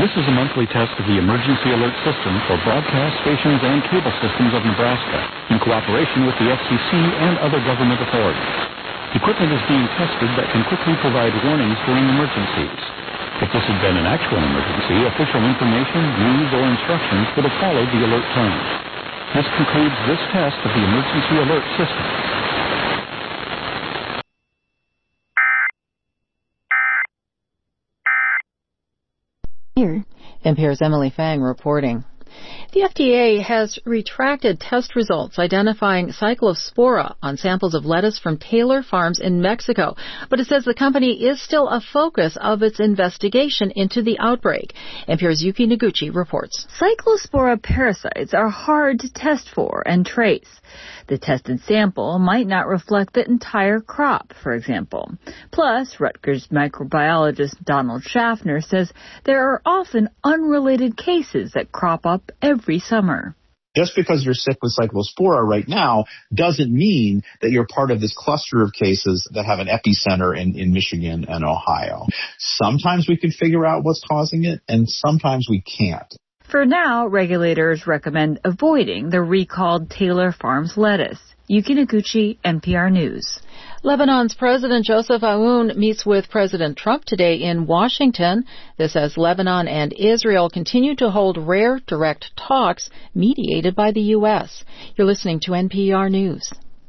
This is a monthly test of the emergency alert system for broadcast stations and cable systems of Nebraska in cooperation with the FCC and other government authorities. Equipment is being tested that can quickly provide warnings during emergencies. If this had been an actual emergency, official information, news, or instructions would have followed the alert tone. This concludes this test of the emergency alert system. Here, NPR's Emily Fang reporting. The FDA has retracted test results identifying Cyclospora on samples of lettuce from Taylor Farms in Mexico, but it says the company is still a focus of its investigation into the outbreak. NPR's Yuki Noguchi reports. Cyclospora parasites are hard to test for and trace. The tested sample might not reflect the entire crop, for example. Plus, Rutgers microbiologist Donald Schaffner says there are often unrelated cases that crop up every summer. Just because you're sick with Cyclospora right now doesn't mean that you're part of this cluster of cases that have an epicenter in Michigan and Ohio. Sometimes we can figure out what's causing it, and sometimes we can't. For now, regulators recommend avoiding the recalled Taylor Farms lettuce. Yuki Noguchi, NPR News. Lebanon's President Joseph Aoun meets with President Trump today in Washington. This as Lebanon and Israel continue to hold rare direct talks mediated by the U.S. You're listening to NPR News.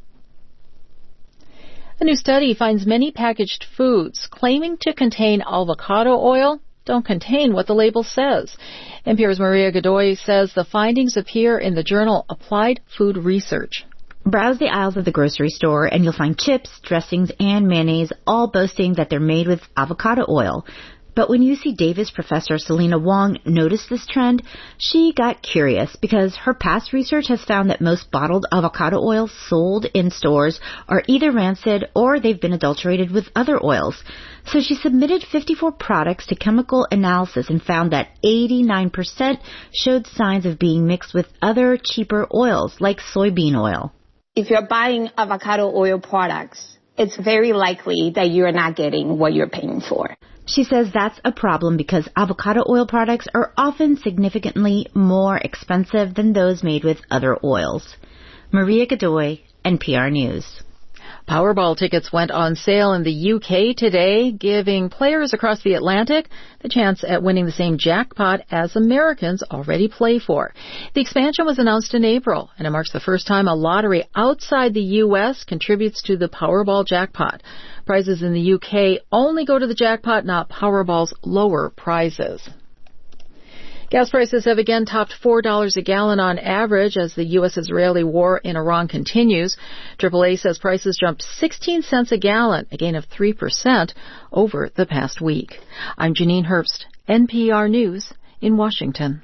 A new study finds many packaged foods claiming to contain avocado oil don't contain what the label says. NPR's Maria Godoy says the findings appear in the journal Applied Food Research. Browse the aisles of the grocery store and you'll find chips, dressings, and mayonnaise all boasting that they're made with avocado oil. But when UC Davis professor Selena Wong noticed this trend, she got curious because her past research has found that most bottled avocado oils sold in stores are either rancid or they've been adulterated with other oils. So she submitted 54 products to chemical analysis and found that 89% showed signs of being mixed with other cheaper oils like soybean oil. If you're buying avocado oil products, it's very likely that you're not getting what you're paying for. She says that's a problem because avocado oil products are often significantly more expensive than those made with other oils. Maria Godoy, NPR News. Powerball tickets went on sale in the UK today, giving players across the Atlantic the chance at winning the same jackpot as Americans already play for. The expansion was announced in April, and it marks the first time a lottery outside the U.S. contributes to the Powerball jackpot. Prizes in the UK only go to the jackpot, not Powerball's lower prizes. Gas prices have again topped $4 a gallon on average as the U.S.-Israeli war in Iran continues. AAA says prices jumped 16 cents a gallon, a gain of 3% over the past week. I'm Janine Herbst, NPR News in Washington.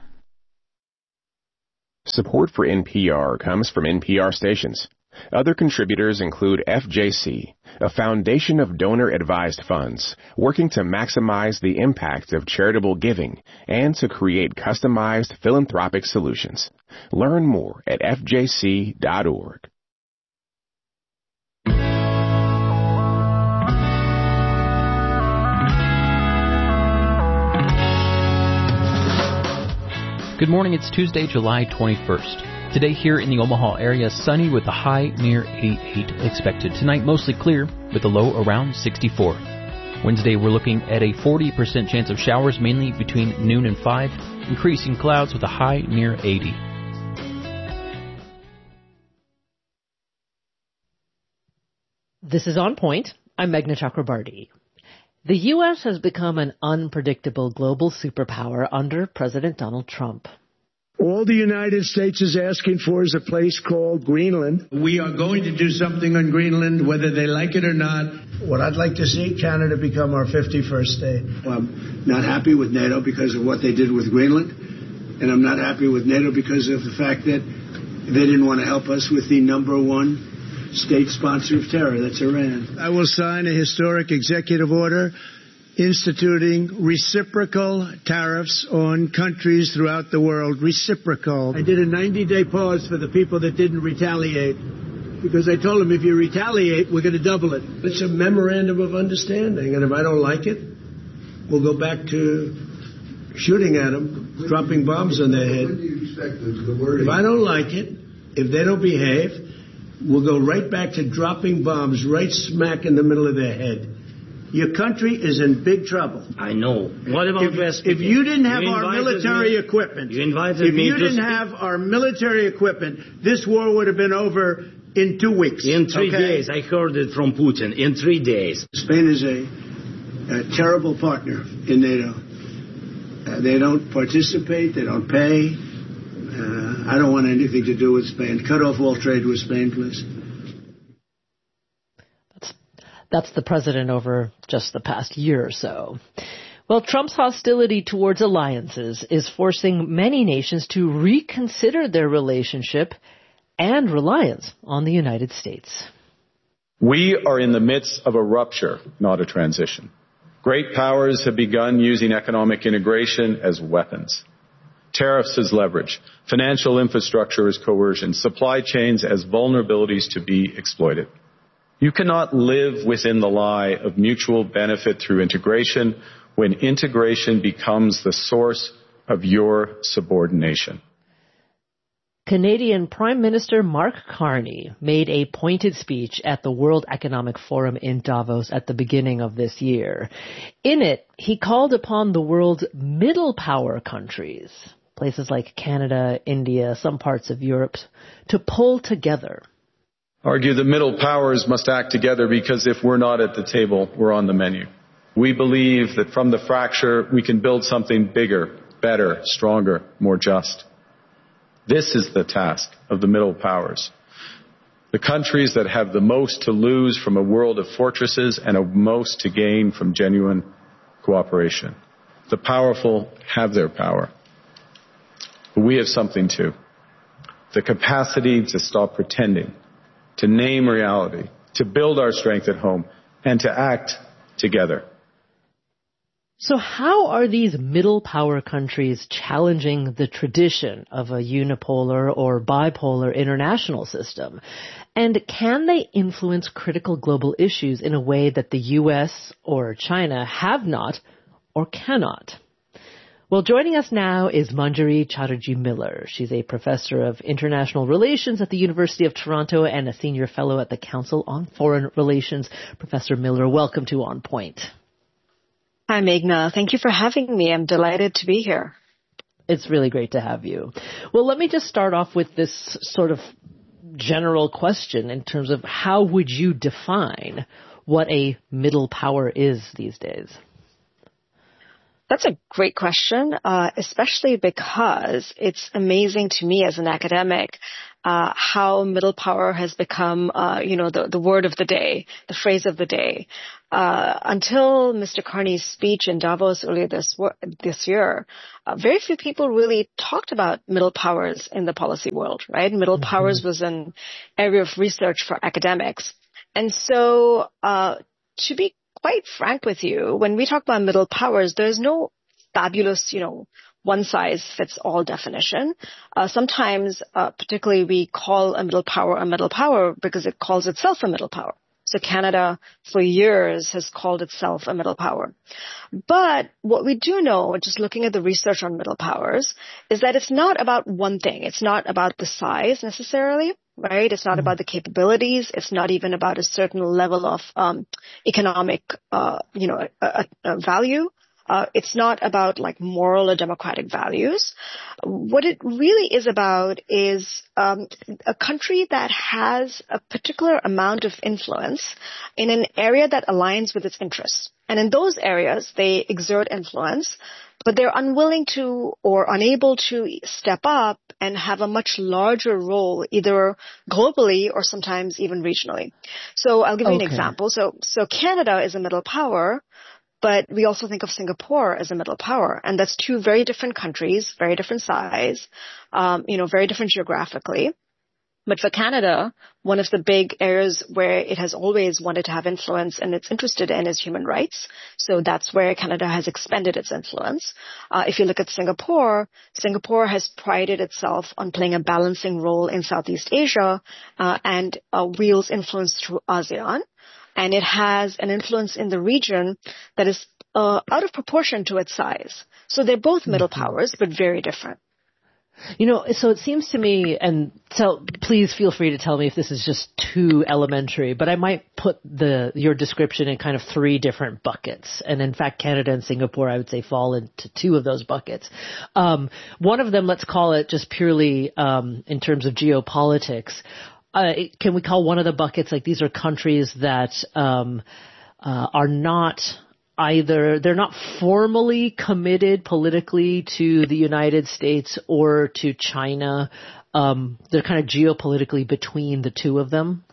Support for NPR comes from NPR stations. Other contributors include FJC, a foundation of donor-advised funds working to maximize the impact of charitable giving and to create customized philanthropic solutions. Learn more at fjc.org. Good morning. It's Tuesday, July 21st. Today here in the Omaha area, sunny with a high near 88 expected. Tonight, mostly clear with a low around 64. Wednesday, we're looking at a 40% chance of showers, mainly between noon and 5. Increasing clouds with a high near 80. This is On Point. I'm Meghna Chakrabarti. The U.S. has become an unpredictable global superpower under President Donald Trump. All the United States is asking for is a place called Greenland. We are going to do something on Greenland, whether they like it or not. What I'd like to see, Canada become our 51st state. I'm not happy with NATO because of what they did with Greenland. And I'm not happy with NATO because of the fact that they didn't want to help us with the number one state sponsor of terror, that's Iran. I will sign a historic executive order instituting reciprocal tariffs on countries throughout the world. Reciprocal. I did a 90-day pause for the people that didn't retaliate because I told them if you retaliate, we're going to double it. It's a memorandum of understanding, and if I don't like it, we'll go back to shooting at them, dropping bombs on their head. If I don't like it, if they don't behave, we'll go right back to dropping bombs right smack in the middle of their head. Your country is in big trouble. I know. What about if you didn't have our military equipment, if you didn't have our military equipment, this war would have been over in 2 weeks. In 3 days. I heard it from Putin. In 3 days. Spain is a terrible partner in NATO. They don't participate. They don't pay. I don't want anything to do with Spain. Cut off all trade with Spain, please. That's the president over just the past year or so. Well, Trump's hostility towards alliances is forcing many nations to reconsider their relationship and reliance on the United States. We are in the midst of a rupture, not a transition. Great powers have begun using economic integration as weapons. Tariffs as leverage, financial infrastructure as coercion, supply chains as vulnerabilities to be exploited. You cannot live within the lie of mutual benefit through integration when integration becomes the source of your subordination. Canadian Prime Minister Mark Carney made a pointed speech at the World Economic Forum in Davos at the beginning of this year. In it, he called upon the world's middle power countries, places like Canada, India, some parts of Europe, to pull together. Argue the middle powers must act together because if we're not at the table, we're on the menu. We believe that from the fracture, we can build something bigger, better, stronger, more just. This is the task of the middle powers. The countries that have the most to lose from a world of fortresses and the most to gain from genuine cooperation. The powerful have their power. But we have something too. The capacity to stop pretending, to name reality, to build our strength at home, and to act together. So how are these middle power countries challenging the tradition of a unipolar or bipolar international system? And can they influence critical global issues in a way that the U.S. or China have not or cannot? Well, joining us now is Manjari Chatterjee Miller. She's a professor of international relations at the University of Toronto and a senior fellow at the Council on Foreign Relations. Professor Miller, welcome to On Point. Hi, Meghna. Thank you for having me. I'm delighted to be here. It's really great to have you. Well, let me just start off with this sort of general question in terms of how would you define what a middle power is these days? That's a great question, especially because it's amazing to me as an academic how middle power has become, the word of the day, the phrase of the day. Until Mr. Carney's speech in Davos earlier this year, very few people really talked about middle powers in the policy world, right? Middle powers was an area of research for academics. And so, to be quite frank with you, when we talk about middle powers, there's no fabulous, one-size-fits-all definition. Sometimes, particularly, we call a middle power because it calls itself a middle power. So Canada, for years, has called itself a middle power. But what we do know, just looking at the research on middle powers, is that it's not about one thing. It's not about the size necessarily, right? It's not about the capabilities. It's not even about a certain level of economic, value. It's not about like moral or democratic values. What it really is about is a country that has a particular amount of influence in an area that aligns with its interests. And in those areas, they exert influence, but they're unwilling to or unable to step up and have a much larger role, either globally or sometimes even regionally. So I'll give you an example. So Canada is a middle power, but we also think of Singapore as a middle power. And that's two very different countries, very different size, very different geographically. But for Canada, one of the big areas where it has always wanted to have influence and it's interested in is human rights. So that's where Canada has expanded its influence. If you look at Singapore, Singapore has prided itself on playing a balancing role in Southeast Asia and wields influence through ASEAN. And it has an influence in the region that is out of proportion to its size. So they're both middle powers, but very different. So it seems to me, and so please feel free to tell me if this is just too elementary, but I might put your description in kind of 3 different buckets. And in fact, Canada and Singapore, I would say, fall into 2 of those buckets. One of them, let's call it just purely in terms of geopolitics. Can we call one of the buckets, like these are countries that are not either, they're not formally committed politically to the United States or to China. They're kind of geopolitically between the 2 of them.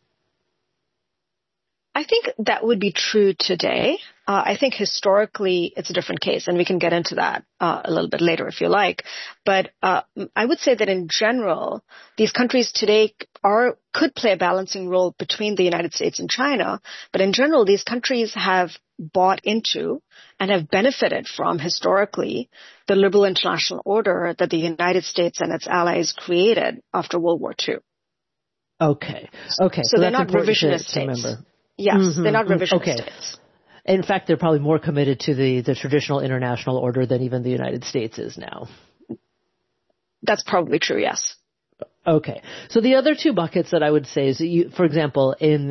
I think that would be true today. I think historically it's a different case, and we can get into that a little bit later if you like. But I would say that in general, these countries today could play a balancing role between the United States and China. But in general, these countries have bought into and have benefited from historically the liberal international order that the United States and its allies created after World War II. Okay. So they're not revisionist states. Remember. Yes, they're not revisionist states. In fact, they're probably more committed to the traditional international order than even the United States is now. That's probably true, yes. Okay. So the other 2 buckets that I would say is, for example, in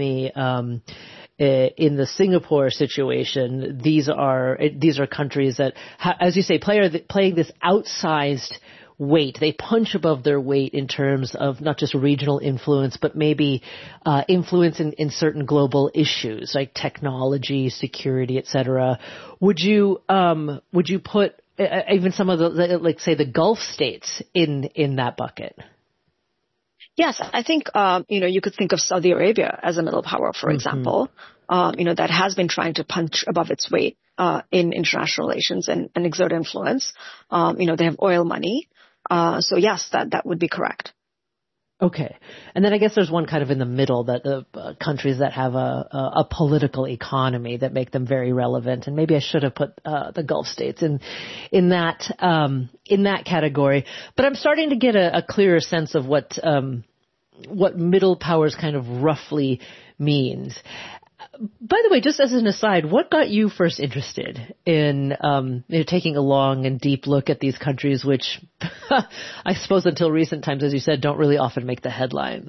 the Singapore situation, these are countries that, as you say, playing this outsized weight. They punch above their weight in terms of not just regional influence, but maybe influence in certain global issues like technology, security, etc. Would you put even some of the, like say, the Gulf states in that bucket? Yes, I think you could think of Saudi Arabia as a middle power, for example. That has been trying to punch above its weight in international relations and exert influence. They have oil money. So yes, that would be correct. Okay. And then I guess there's one kind of in the middle, that the countries that have a political economy that make them very relevant. And maybe I should have put the Gulf states in that category. But I'm starting to get a clearer sense of what middle powers kind of roughly means. By the way, just as an aside, what got you first interested in taking a long and deep look at these countries, which I suppose until recent times, as you said, don't really often make the headlines?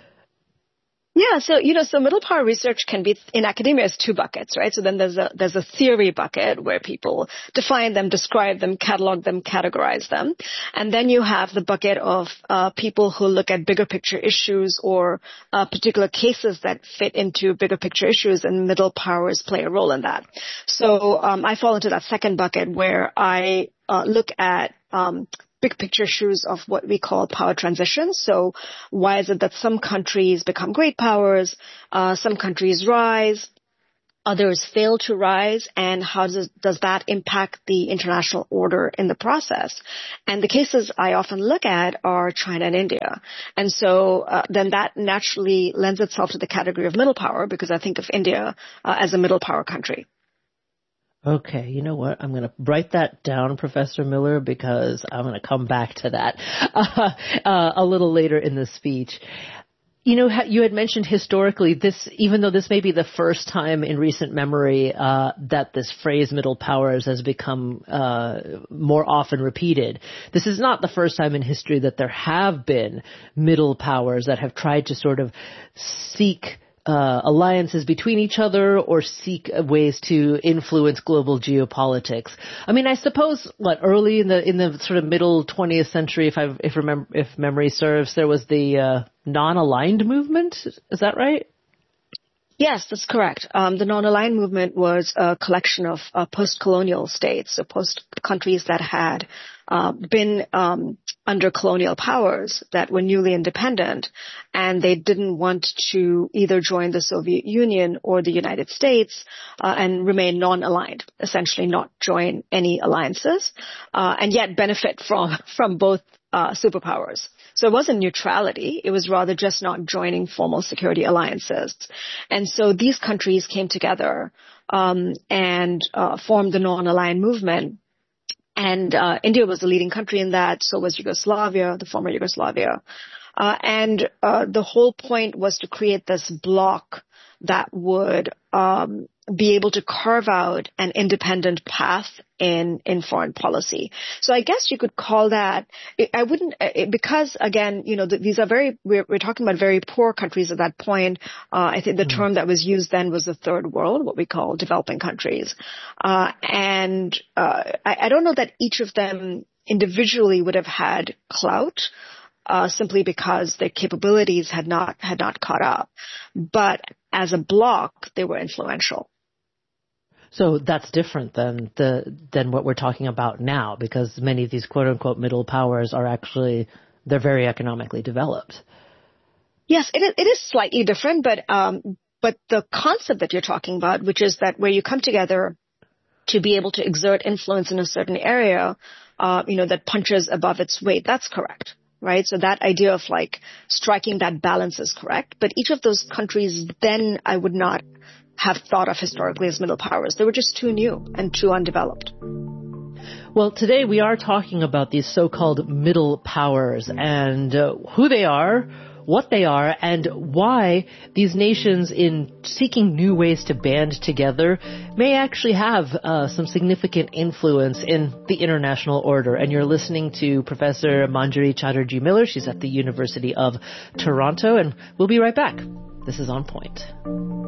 Yeah, so middle power research can be in academia is 2 buckets, right? So then there's a theory bucket where people define them, describe them, catalog them, categorize them. And then you have the bucket of people who look at bigger picture issues or particular cases that fit into bigger picture issues, and middle powers play a role in that. So I fall into that second bucket where I look at big picture issues of what we call power transitions. So why is it that some countries become great powers, some countries rise, others fail to rise, and how does that impact the international order in the process? And the cases I often look at are China and India. And so then that naturally lends itself to the category of middle power, because I think of India as a middle power country. Okay, you know what? I'm going to write that down, Professor Miller, because I'm going to come back to that a little later in the speech. You had mentioned historically this, even though this may be the first time in recent memory that this phrase middle powers has become more often repeated. This is not the first time in history that there have been middle powers that have tried to sort of seek alliances between each other or seek ways to influence global geopolitics. I mean, I suppose early in the sort of middle 20th century, if memory serves, there was the non-aligned movement. Is that right? Yes, that's correct. The non-aligned movement was a collection of post-colonial states, so countries that had been under colonial powers that were newly independent, and they didn't want to either join the Soviet Union or the United States and remain non-aligned, essentially not join any alliances, and yet benefit from both superpowers. So it wasn't neutrality. It was rather just not joining formal security alliances. And so these countries came together and formed the non-aligned movement. And India was the leading country in that. So was Yugoslavia, the former Yugoslavia. And the whole point was to create this bloc that would be able to carve out an independent path in foreign policy. So I guess you could call that, I wouldn't, because again, these are we're talking about very poor countries at that point. I think the term that was used then was the third world, what we call developing countries. I don't know that each of them individually would have had clout, simply because their capabilities had not caught up. But as a bloc, they were influential. So that's different than what we're talking about now, because many of these quote unquote middle powers are actually, they're very economically developed. Yes, it is slightly different, but the concept that you're talking about, which is that where you come together to be able to exert influence in a certain area, that punches above its weight, that's correct. Right? So that idea of striking that balance is correct. But each of those countries then I would not have thought of historically as middle powers. They were just too new and too undeveloped. Well, today we are talking about these so-called middle powers and who they are, what they are, and why these nations, in seeking new ways to band together, may actually have some significant influence in the international order. And you're listening to Professor Manjari Chatterjee Miller. She's at the University of Toronto, and we'll be right back. This is On Point.